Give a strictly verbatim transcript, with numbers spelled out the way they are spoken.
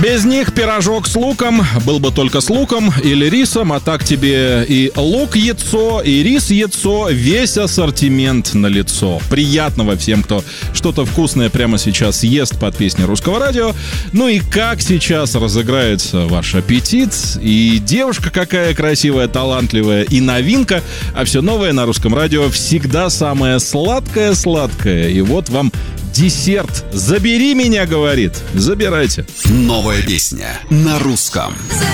Без них пирожок с луком был бы только с луком или рисом, а так тебе и лук яйцо, и рис яйцо, весь ассортимент на лицо. Приятного всем, кто что-то вкусное прямо сейчас ест под песни Русского радио. Ну и как сейчас разыграется ваш аппетит, и девушка какая красивая, талантливая, и новинка, а все новое на Русском радио всегда самое сладкое-сладкое. И вот вам десерт. «Забери меня», говорит. Забирайте. Новая песня на русском.